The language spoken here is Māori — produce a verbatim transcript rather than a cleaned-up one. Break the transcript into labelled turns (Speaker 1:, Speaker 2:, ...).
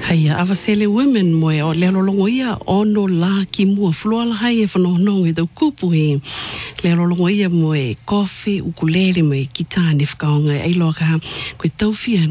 Speaker 1: Haia, Awasele Women moe o lero longo ia ono la ki mua fluala hai e whanohonongo i tau kupu he lero longo ia moe kofi, ukulele moe kitane whakaonga e ailoa ka koe taufia